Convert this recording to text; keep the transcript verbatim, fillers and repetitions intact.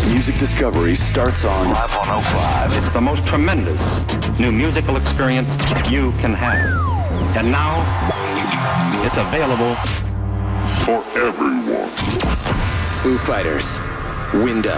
Music discovery starts on Live one oh five. It's the most tremendous new musical experience you can have. And now, it's available for everyone. Foo Fighters, Window.